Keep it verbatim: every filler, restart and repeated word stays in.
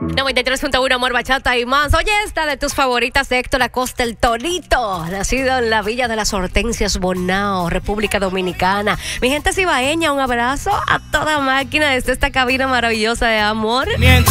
noventa y tres punto uno Amor, Bachata y más. Oye, esta de tus favoritas de Héctor Acosta, el Torito, nacido en la Villa de las Hortensias, Bonao, República Dominicana. Mi gente cibaeña, un abrazo a toda máquina desde esta cabina maravillosa de amor. Mientras